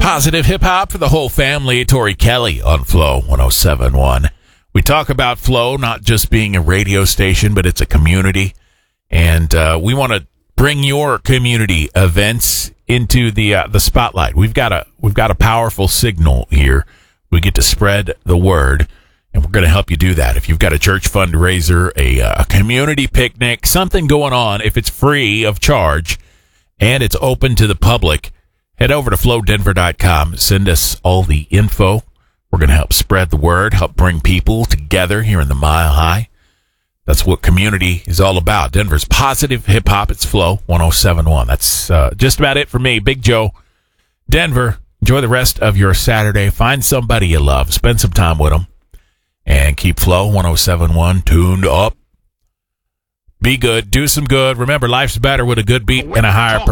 Positive hip hop for the whole family. Tori Kelly on Flow 107.1. We talk about Flow not just being a radio station, but it's a community. And we want to bring your community events into the spotlight. We've got a powerful signal here. We get to spread the word, and we're going to help you do that. If you've got a church fundraiser, a community picnic, something going on, if it's free of charge and it's open to the public, head over to flowdenver.com. Send us all the info. We're going to help spread the word, help bring people together here in the Mile High. That's what community is all about. Denver's positive hip hop. It's Flow 107.1. That's just about it for me. Big Joe, Denver. Enjoy the rest of your Saturday. Find somebody you love. Spend some time with them. And keep Flow 107.1 tuned up. Be good. Do some good. Remember, life's better with a good beat and a higher